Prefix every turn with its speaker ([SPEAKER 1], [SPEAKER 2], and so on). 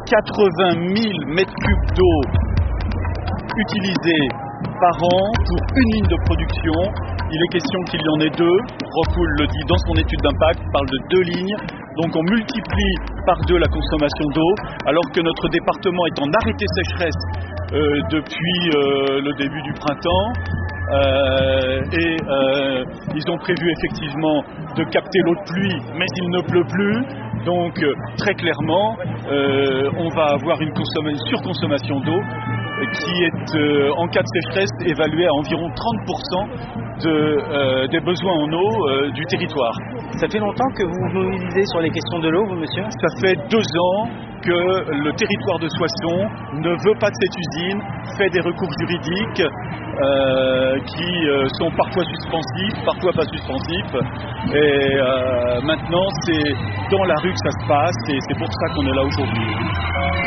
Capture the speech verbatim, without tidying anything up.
[SPEAKER 1] quatre-vingt mille mètres cubes d'eau utilisés par an pour une ligne de production. Il est question qu'il y en ait deux. Rockwool le dit dans son étude d'impact, parle de deux lignes. Donc on multiplie par deux la consommation d'eau, alors que notre département est en arrêté sécheresse euh, depuis euh, le début du printemps. Euh, et euh, ils ont prévu effectivement de capter l'eau de pluie, mais il ne pleut plus. Donc euh, très clairement, euh, on va avoir une, une surconsommation d'eau qui est euh, en cas de sécheresse évaluée à environ trente pour cent de, euh, des besoins en eau euh, du territoire.
[SPEAKER 2] Ça fait longtemps que vous vous mobilisez sur les questions de l'eau, vous, monsieur ?
[SPEAKER 1] Ça fait deux ans que le territoire de Soissons ne veut pas de cette usine, fait des recours juridiques euh, qui euh, sont parfois suspensifs, parfois pas suspensifs. Et euh, maintenant, c'est dans la rue que ça se passe et c'est pour ça qu'on est là aujourd'hui.